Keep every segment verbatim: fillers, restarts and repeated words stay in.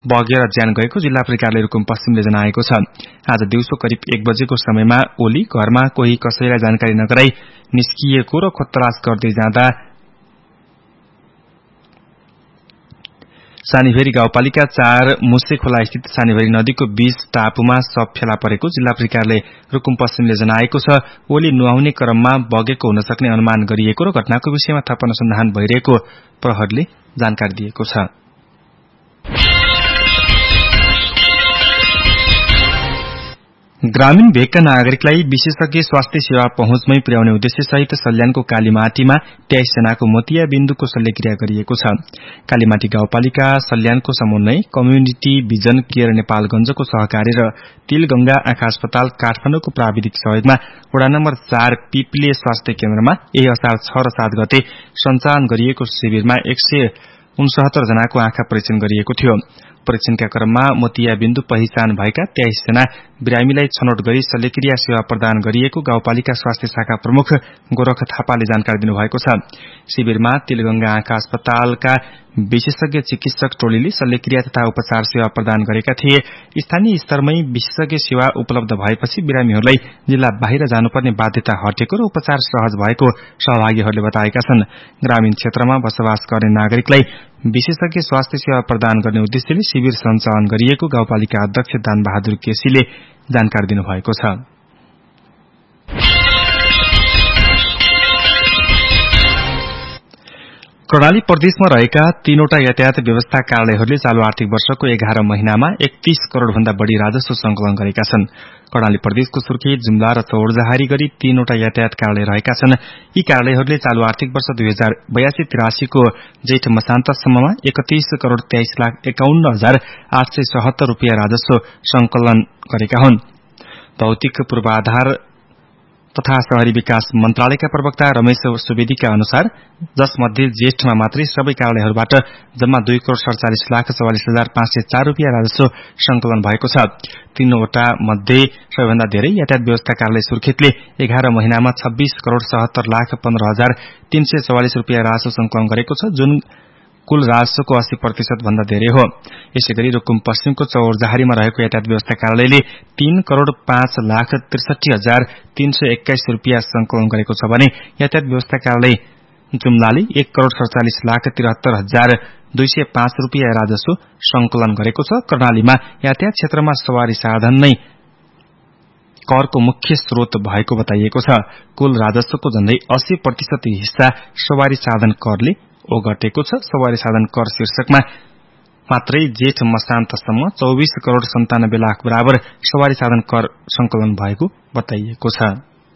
बगेर ज्यान गएको जिल्ला प्रहरीले रुकुम पश्चिमले जनाएको छ। आज दिउँसो करिब एक बजेको समयमा ओली घरमा कोही कसैलाई जानकारी नगराई निस्किएको र खोततलास गर्दै जाँदा सानीभेरी गाउँपालिका चार मुसे खोला स्थित सानीभेरी नदीको बीच टापुमा शव फेला परेको जिल्ला प्रहरीले रुकुम पश्चिमले जनाएको छ। ओली नुहाउने क्रममा बगेको हुन सक्ने अनुमान गरिएको र घटनाको विषयमा थप अनुसन्धान भइरहेको प्रहरीले जानकारी दिएको छ। ग्रामीण भेगका नागरिकलाई विशेषज्ञ स्वास्थ्य सेवा पहुँचमै पुर्याउने उद्देश्यसहित सल्यानको कालीमाटीमा तेइस जनाको मोतिया बिन्दुको शल्यक्रिया गरिएको छ। कालीमाटी गाउँपालिका सल्यानको समन्वय कम्युनिटी भिजन केयर नेपालगंजको सहकारी र तिलगंगा आँखा अस्पताल काठमाडौँको प्राविधिक सहयोगमा वडा नम्बर चार पिपले स्वास्थ्य केन्द्रमा यही असार छ र सात गते सञ्चालन गरिएको शिविरमा एक सय उनसत्तर जनाको आँखा परीक्षण गरिएको थियो। परीक्षणका क्रममा मोतिया बिन्दु पहिचान भएका तेइस जना बिरामीलाई छनौट गरी शल्यक्रिया सेवा प्रदान गरिएको गाउँपालिका स्वास्थ्य शाखा प्रमुख गोरख थापाले जानकारी दिनुभएको छ। शिविरमा तिलगंगा आँखा अस्पतालका विशेषज्ञ चिकित्सक टोलीले शल्यक्रिया तथा उपचार सेवा प्रदान गरेका थिए। स्थानीय स्तरमै विशेषज्ञ सेवा उपलब्ध भएपछि बिरामीहरूलाई जिल्ला बाहिर जानुपर्ने बाध्यता हटेको र उपचार सहज भएको सहभागीहरूले बताएका छन्। ग्रामीण क्षेत्रमा बसोबास गर्ने नागरिकलाई विशेषज्ञ स्वास्थ्य सेवा प्रदान गर्ने उद्देश्यले शिविर सञ्चालन गरिएको गाउँपालिका अध्यक्ष दानबहादुर केसीले जानकारी दिनुभएको छ। कर्णाली प्रदेशमा रहेका तीनवटा यातायात व्यवस्था कार्यालयहरूले चालू आर्थिक वर्षको एघार महिनामा एकतीस करोड़ भन्दा बढ़ी राजस्व संकलन गरेका छन्। कर्णाली प्रदेशको सुर्खेत, जुम्ला र चौरजहारी गरी तीनवटा यातायात कार्यालय रहेका छन्। यी कार्यालयहरूले चालू आर्थिक वर्ष दुई हजार बयासी तिरासीको जेठ मसान्तसम्ममा एकतीस करोड़ तेइस लाख एकाउन्न हजार आठ सय सतहत्तर रूपियाँ राजस्व संकलन गरेका हुन्। भौतिक पूर्वाधार तथा शहरी विकास मन्त्रालयका प्रवक्ता रमेश सुवेदीका अनुसार जसमध्ये जेठमा मात्रै सबै कार्यालयहरूबाट जम्मा दुई करोड़ सड़चालिस लाख चौवालिस हजार पाँच सय चार रूपियाँ राजस्व संकलन भएको छ। तीनवटा मध्ये सबैभन्दा धेरै यातायात व्यवस्था कार्यालय सुर्खेतले एघार महिनामा छब्बीस करोड़ सतहत्तर लाख पन्ध्र हजार तीन सय चौवालिस रूपियाँ राजस्व संकलन गरेको छ, जुन कुल राजस्वको अस्सी प्रतिशत भन्दा धेरै हो। यसैगरी रुकुम पश्चिमको चौरजहारीमा रहेको यातायात व्यवस्था कार्यालयले तीन करोड़ पाँच लाख त्रिसठी हजार तीन सय एक्काइस रूपियाँ संकलन गरेको छ भने यातायात व्यवस्था कार्यालय जुम्लाले एक करोड़ सड़चालिस लाख तिहत्तर हजार दुई सय पाँच रूपियाँ राजस्व संकलन गरेको छ। कर्णालीमा यातायात क्षेत्रमा सवारी साधन नै करको मुख्य स्रोत भएको बताइएको छ। कुल राजस्वको झण्डै अस्सी प्रतिशत हिस्सा सवारी साधन करले ओगटेको छ। सवारी साधन कर शीर्षकमा मात्रै जेठ मसान्तसम्म चौबीस करोड़ सन्तानब्बे लाख बराबर सवारी साधन कर संकलन भएको बताइएको छ।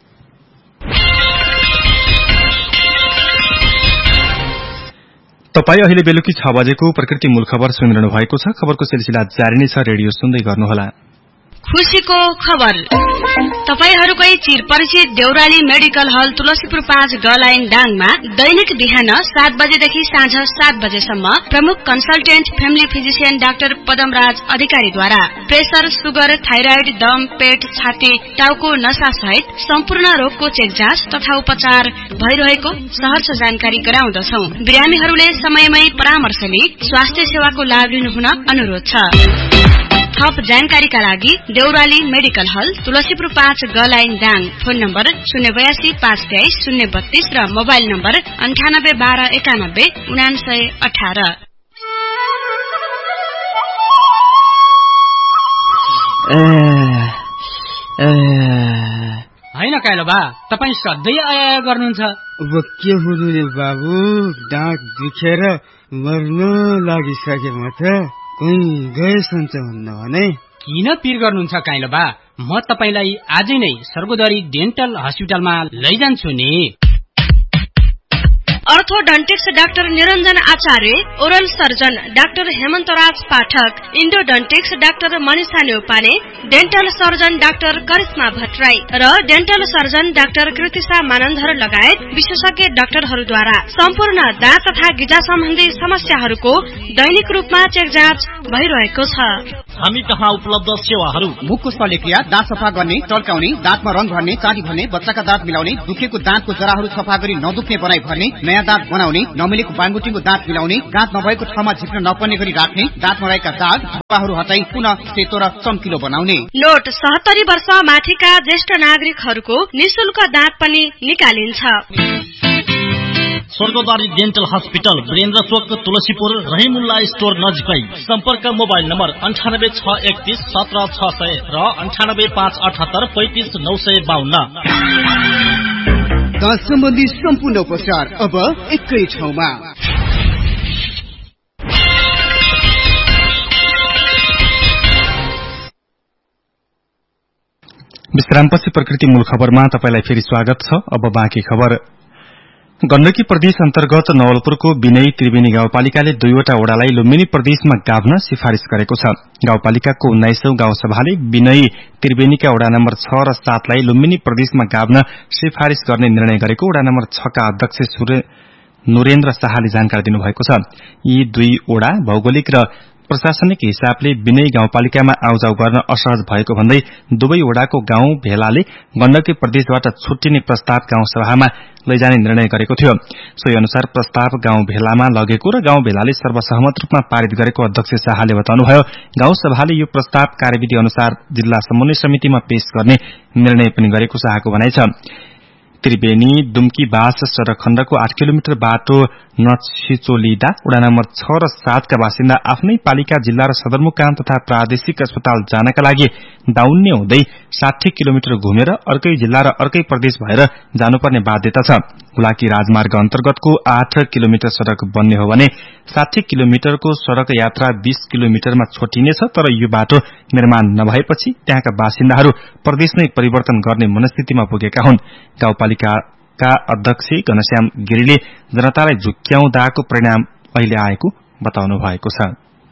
तपाई अहिले बेलुकी छ बजेको प्रकृति मूल खबर सुनिरहनु भएको छ। खबरको सिलसिला जारी नै छ, रेडियो सुन्दै गर्नुहोला। खुशीको खबर तपाईहरुकै चिरपरिचित देउराली मेडिकल हल तुलसीपुर पाँच ग लाइन डाङमा दैनिक बिहान सात बजेदेखि साँझ सात बजेसम्म प्रमुख consultant family physician doctor Padamraj अधिकारीद्वारा प्रेसर, सुगर, थाइराइड, दम, पेट, छाती, टाउको नसा सहित सम्पूर्ण रोगको चेक जाँच तथा उपचार भइरहेको सहर्ष जानकारी गराउँदछौ। बिरामीहरूले समयमै परामर्श लिई स्वास्थ्य सेवाको लाभ लिनुहुन अनुरोध छ। थप जानकारीका लागि देउराली मेडिकल हल तुलसीपुर पाँच ग लाइन डाङ, फोन नम्बर शून्य बयासी पाँच तेइस शून्य बत्तीस र मोबाइल नम्बर अन्ठानब्बे बाह्र एकानब्बे उनासय अठार। होइन काइलो बा, तपाईँ सधैँ आया गर्नुहुन्छ। अब के हुनु रे बाबु, डाँट दुखेर मर्न लागिसके म त। कहीँ गएछन् भने किन पिर गर्नुहुन्छ काइलो बा? म तपाईलाई आजै नै सर्गोदरी डेन्टल हस्पिटलमा लैजान्छु नि। अर्थोडन्टिक्स डाक्टर निरञ्जन आचार्य, ओरल सर्जन डाक्टर हेमन्तराज पाठक, इन्डोडन्टिक्स doctor Manisha Neupane, dental surgeon doctor Karishma Bhattarai र dental surgeon doctor Kritisha Manandhar लगायत विशेषज्ञ डाक्टरहरूद्वारा सम्पूर्ण दाँत तथा गिजा सम्बन्धी समस्याहरूको दैनिक रूपमा चेक जाँच भइरहेको छ। हामी कहाँ उपलब्ध सेवाहरू: मुखको शल्यक्रिया, दाँत सफा गर्ने, टल्काउने, दाँतमा रंग भर्ने, चाँडी भर्ने, बच्चाका दाँत मिलाउने, दुखेको दाँतको जराहरू सफा गरी नदुख्ने बनाई भर्ने, नयाँ नयाँ दाँत बनाउने, नमिलेको बाङगुटीको दाँत मिलाउने, दाँत नभएको ठाउँमा झिक्न नपर्ने गरी राख्ने, दाँतमा रहेका दाग धब्बाहरू हटाई पुनः सेतो र चम्किलो बनाउने। नोट सत्तरी वर्ष माथिका ज्येष्ठ नागरिकहरूको निशुल्क दाँत पनि निकालिन्छ। स्वर्गद्वारी डेन्टल हस्पिटल वीरेन्द्र चोक तुलसीपुर रहिमुल्ला स्टोर नजिकै। सम्पर्क मोबाइल नम्बर अन्ठानब्बे छ एकतीस सत्र छ सय र अन्ठानब्बे पाँच अठहत्तर पैंतिस नौ सय बाहन्न। दाँत सम्बन्धी सम्पूर्ण उपचार अब एकै ठाउँमा। विश्रामपछि प्रकृति मूल खबरमा तपाईलाई फेरि स्वागत छ। अब बाँकी खबर। गण्डकी प्रदेश अन्तर्गत नवलपुरको विनयी त्रिवेणी गाउँपालिकाले दुईवटा वडालाई लुम्बिनी प्रदेशमा गाभ्न सिफारिश गरेको छ। गाउँपालिकाको उन्नाइसौं गाउँसभाले विनयी त्रिवेणीका वडा नम्बर छ र सातलाई लुम्बिनी प्रदेशमा गाभ्न सिफारिश गर्ने निर्णय गरेको वडा नम्बर छ का अध्यक्ष नुरेन्द्र शाहले जानकारी दिनुभएको छ। यी दुई वडा भौगोलिक र प्रशासनिक हिसाबले विनयी गाउँपालिकामा आउजाउ गर्न असहज भएको भन्दै दुवै वडाको गाउँ भेलाले गण्डकी प्रदेशबाट छुट्टिने प्रस्ताव गाउँसभामा लैजाने निर्णय गरेको थियो। सोही अनुसार प्रस्ताव गाउँ भेलामा लगेको र गाउँ भेलाले सर्वसहमत रूपमा पारित गरेको अध्यक्ष शाहले बताउनुभयो। गाउँसभाले यो प्रस्ताव कार्यविधि अनुसार जिल्ला समन्वय समितिमा पेश गर्ने निर्णय पनि गरेको शाहको भनाइ छ। त्रिवेणी दुम्की बास सड़क खण्डको आठ किलोमिटर बाटो नछिचोलिँदा वडा नम्बर छ र सातका बासिन्दा आफ्नै पालिका जिल्ला र सदरमुकाम तथा प्रादेशिक अस्पताल जानका लागि दाउन्ने हुँदै साठी किलोमिटर घुमेर अर्कै जिल्ला र अर्कै प्रदेश भएर जानुपर्ने बाध्यता छ। हुलाकी राजमार्ग अन्तर्गतको आठ किलोमिटर सड़क बन्ने हो भने साठी किलोमिटरको सड़क यात्रा बीस किलोमिटरमा छोटिनेछ। तर यो बाटो निर्माण नभएपछि त्यहाँका बासिन्दाहरू प्रदेश नै परिवर्तन गर्ने मनस्थितिमा पुगेका हुन्। गाउँपालिकाका अध्यक्ष घनश्याम गिरीले जनतालाई झुक्क्याउँदाको परिणाम अहिले आएको बताउनु भएको छ।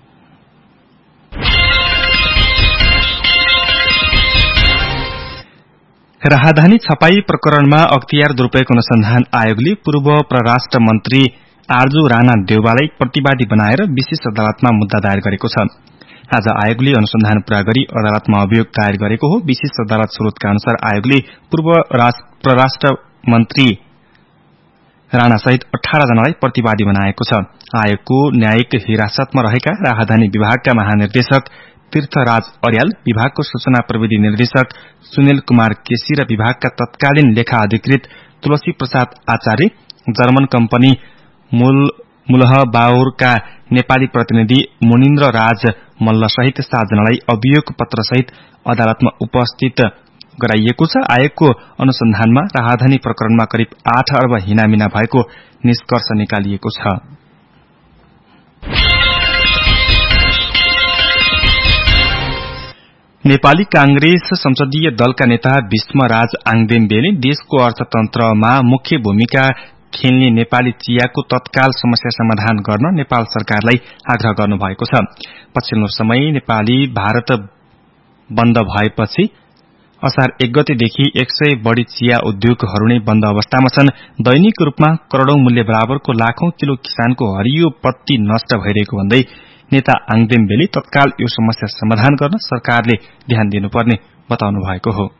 राहदानी छपाई प्रकरणमा अख्तियार दुरूपयोग अनुसन्धान आयोगले पूर्व परराष्ट्र मन्त्री आरजू राणा देउवालाई प्रतिवादी बनाएर विशेष अदालतमा मुद्दा दायर गरेको छ। आज आयोगले अनुसन्धान पूरा गरी अदालतमा अभियोग दायर गरेको हो। विशेष अदालत स्रोतका अनुसार आयोगले पूर्व परराष्ट्र मन्त्री राणा सहित अठारह जनालाई प्रतिवादी बनाएको छ। आयोगको न्यायिक हिरासतमा रहेका राहदानी विभागका महानिर्देशक तीर्थराज अर्याल, विभागको सूचना प्रविधि निर्देशक सुनिल कुमार केसी र विभागका तत्कालीन लेखा अधिकृत तुलसी प्रसाद आचार्य, जर्मन कम्पनी मुलह बाउरका नेपाली प्रतिनिधि मुनिन्द्र राज मल्ल सहित सात जनालाई अभियोग पत्र सहित अदालतमा उपस्थित गराइएको छ। आयोगको अनुसन्धानमा राहदानी प्रकरणमा करिब आठ अर्ब हिनामिना भएको निष्कर्ष निकालिएको छ। नेपाली कांग्रेस संसदीय दलका नेता भीष्मराज आङदेम्बेले देशको अर्थतन्त्रमा मुख्य भूमिका खेल्ने नेपाली चियाको तत्काल समस्या समाधान गर्न नेपाल सरकारलाई आग्रह गर्नुभएको छ। पछिल्लो समय नेपाली भारत बन्द भएपछि असार एक गतेदेखि एक सय बढ़ी चिया उद्योगहरू नै बन्द अवस्थामा छन्। दैनिक रूपमा करोड़ौं मूल्य बराबरको लाखौं किलो किसानको हरियो पत्ती नष्ट भइरहेको भन्दै नेता आङदेम्बेले तत्काल यो समस्या समाधान गर्न सरकारले ध्यान दिनुपर्ने बताउनु भएको हो।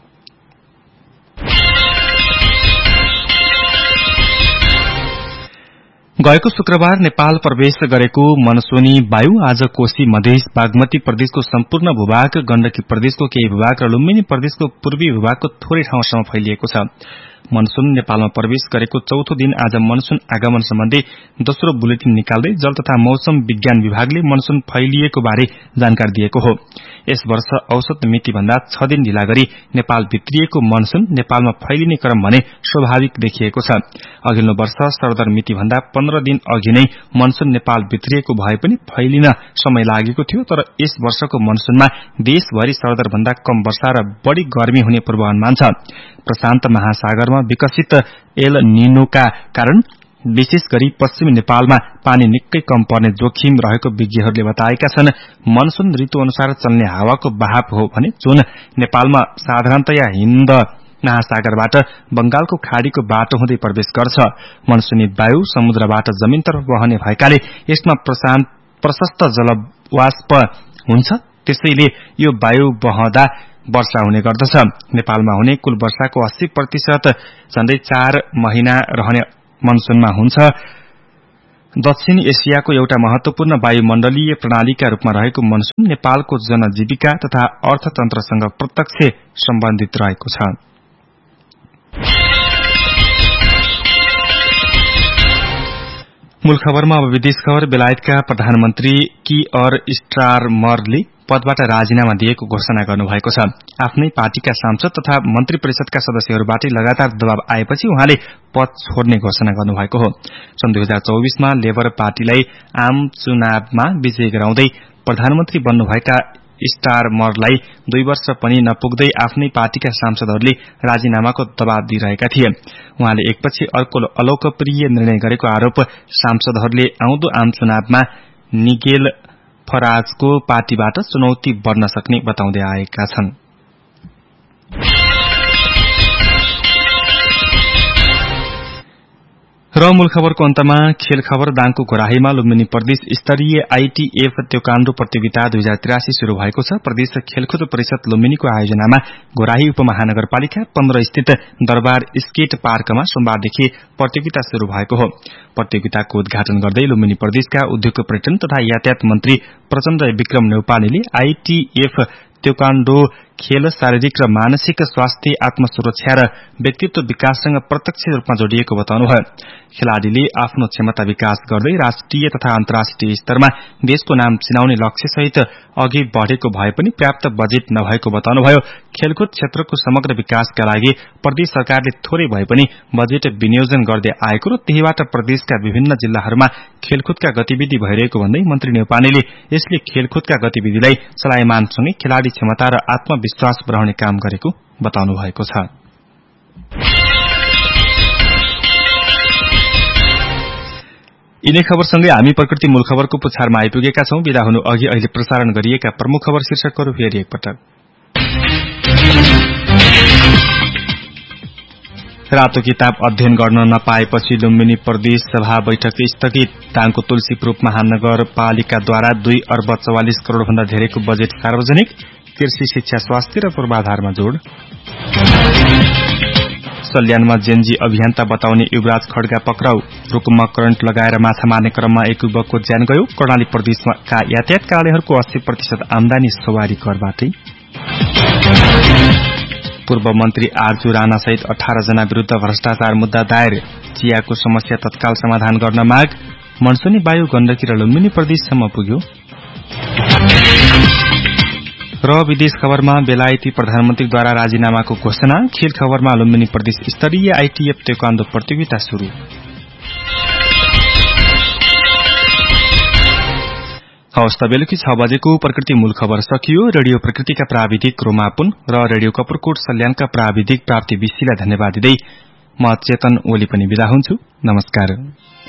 गएको शुक्रबार नेपाल प्रवेश गरेको मनसुनी वायु आज कोशी मधेस बागमती प्रदेशको सम्पूर्ण भूभाग, गण्डकी प्रदेशको केही भूभाग र लुम्बिनी प्रदेशको पूर्वी भूभागको थोरै ठाउँसम्म फैलिएको छ। मनसुन नेपालमा प्रवेश गरेको चौथो दिन आज मनसुन आगमन सम्बन्धी दोस्रो बुलेटिन निकाल्दै जल तथा मौसम विज्ञान विभागले मनसुन फैलिएको बारे जानकारी दिएको हो। यस वर्ष औसत मिति भन्दा छ दिन ढिला गरी नेपाल भित्रिएको मनसुन नेपालमा फैलिने क्रम भने स्वाभाविक देखिएको छ। अघिल्लो वर्ष सरदर मिति भन्दा पन्ध्र दिन अघि नै मनसुन नेपाल भित्रिएको भए पनि फैलिन समय लागेको थियो। तर यस वर्षको मनसुनमा देशभरि सरदर भन्दा कम वर्षा र बढ़ी गर्मी हुने पूर्वानुमान छ। प्रशान्त महासागरमा विकसित एल निनोका कारण विशेष गरी पश्चिमी नेपालमा पानी निकै कम पर्ने जोखिम रहेको विज्ञहरूले बताएका छन्। मनसुन ऋतु अनुसार चल्ने हावाको बहाव हो भने जुन नेपालमा साधारणतया हिन्द महासागरबाट बंगालको खाड़ीको बाटो हुँदै प्रवेश गर्छ। मनसुनी वायु समुद्रबाट जमिनतर्फ बहने भएकाले यसमा प्रशस्त जलवाष्प हुन्छ। त्यसैले यो वायु बहँदा वर्षा हुने गर्दछ। नेपालमा हुने कुल वर्षाको अस्सी प्रतिशत झण्डै चार महिना रहने मनसुनमा हुन्छ। दक्षिण एसियाको एउटा महत्वपूर्ण वायुमण्डलीय प्रणालीका रूपमा रहेको मनसुन नेपालको जनजीविका तथा अर्थतन्त्रसँग प्रत्यक्ष सम्बन्धित रहेको छ। मूल खबरमा अब विदेश खबर। बेलायतका प्रधानमन्त्री कियर स्टारमरले पदबाट राजीनामा दिएको घोषणा गर्नुभएको छ। आफ्नै पार्टीका सांसद तथा मन्त्री परिषदका सदस्यहरूबाट लगातार दबाव आएपछि उहाँले पद छोड्ने घोषणा गर्नुभएको हो। सन् दुई हजार चौबीसमा लेबर पार्टीलाई आम चुनावमा विजय गराउँदै प्रधानमन्त्री बन्नुभएका स्टारमरलाई दुई वर्ष पनि नपुग्दै आफ्नै पार्टीका सांसदहरूले राजीनामाको दबाव दिइरहेका थिए। उहाँले एकपछि अर्को अलोकप्रिय निर्णय गरेको आरोप सांसदहरूले आउँदो आम चुनावमा निगेल फराजको पार्टीबाट चुनौती बढ्न सक्ने बताउँदै आएका छन्। र मूल खबरको अन्तमा खेल खबर। दाङको घोराहीमा लुम्बिनी प्रदेश स्तरीय आईटीएफ त्योकान्डो प्रतियोगिता दुई हजार त्रियासी शुरू भएको छ। प्रदेश खेलकुद परिषद लुम्बिनीको आयोजनामा घोराही उपमहानगरपालिका पन्ध्र स्थित दरबार स्केट पार्कमा सोमबारदेखि प्रतियोगिता शुरू भएको हो। प्रतियोगिताको उद्घाटन गर्दै लुम्बिनी प्रदेशका उद्योग पर्यटन तथा यातायात मन्त्री प्रचण्ड विक्रम नेउपानेले आईटीएफ त्योकान्डो खेल शारीरिक र मानसिक स्वास्थ्य, आत्मसुरक्षा र व्यक्तित्व विकाससँग प्रत्यक्ष रूपमा जोडिएको बताउनुभयो। खेलाड़ीले आफ्नो क्षमता विकास गर्दै राष्ट्रिय तथा अन्तर्राष्ट्रिय स्तरमा देशको नाम चिनाउने लक्ष्यसहित अघि बढ़ेको भए पनि पर्याप्त बजेट नभएको बताउनुभयो। खेलकुद क्षेत्रको समग्र विकासका लागि प्रदेश सरकारले थोरै भए पनि बजेट विनियोजन गर्दै आएको र त्यहीबाट प्रदेशका विभिन्न जिल्लाहरूमा खेलकुदका गतिविधि भइरहेको भन्दै मन्त्री नेउपानेले यसले खेलकुदका गतिविधिलाई चलायमानसँगै खेलाड़ी क्षमता र आत्मविश्वास बढाउने काम गरेको बताउनु भएको छ। यिनै खबरसँगै हामी प्रकृति मूल खबरको पुछारमा आइपुगेका छौं। विदा हुनु अघि अहिले प्रसारण गरिएका प्रमुख खबर शीर्षकहरू फेरि एकपटक। रातो किताब अध्ययन गर्न नपाएपछि लुम्बिनी प्रदेश सभा बैठक स्थगित। दाङको तुलसीपुर महानगरपालिकाद्वारा दुई अर्ब चौवालिस करोड़ भन्दा धेरैको बजेट सार्वजनिक। कृषि, शिक्षा, स्वास्थ्य र पूर्वाधारमा जोड़। सल्यानमा जेनजी अभियन्ता बताउने युवराज खड्गा पक्राउ। रुकुममा करन्ट लगाएर माछा मार्ने क्रममा एक युवकको ज्यान गयो। कर्णाली प्रदेशका यातायात कार्यालयहरूको अस्सी प्रतिशत आमदानी सवारी करबाटै। पूर्व मन्त्री आरजु राणा सहित अठारह जना विरूद्ध भ्रष्टाचार मुद्दा दायर। चियाको समस्या तत्काल समाधान गर्न माग। मनसुनी वायु गण्डकी र लुम्बिनी प्रदेशसम्म पुग्यो। र विदेश खबरमा बेलायती प्रधानमन्त्रीद्वारा राजीनामाको घोषणा। खेल खबरमा लुम्बिनी प्रदेश स्तरीय आईटीएफ त्योकान्डो प्रतियोगिता शुरू। हवस् त बेलुकी छ बजेको प्रकृति मूल खबर सकियो। रेडियो प्रकृतिका प्राविधिक रोमापुन र रेडियो कपुरकोट सल्यानका प्राविधिक प्राप्ति विशीलाई धन्यवाद दिँदै म चेतन ओली पनि बिदा हुन्छु। नमस्कार।